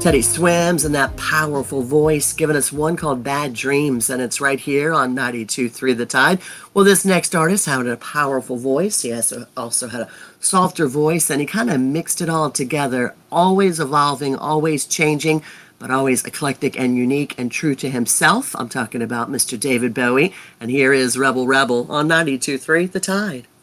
Teddy Swims and that powerful voice, giving us one called Bad Dreams, and it's right here on 92.3 The Tide. Well, this next artist had a powerful voice. He also had a softer voice, and he kind of mixed it all together, always evolving, always changing, but always eclectic and unique and true to himself. I'm talking about Mr. David Bowie, and here is Rebel Rebel on 92.3 The Tide.